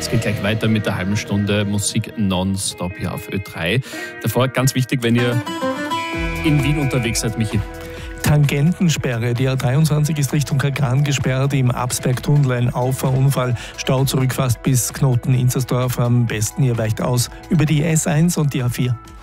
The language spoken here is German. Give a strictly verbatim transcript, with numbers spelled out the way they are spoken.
Es geht gleich weiter mit der halben Stunde Musik nonstop hier auf Ö drei. Davor ganz wichtig, wenn ihr in Wien unterwegs seid, Michi. Tangentensperre. Die A dreiundzwanzig ist Richtung Kagran gesperrt. Im Absbergtunnel ein Auffahrunfall. Stau zurück fast bis Knoten-Inzersdorf. Am besten ihr weicht aus über die S eins und die A vier.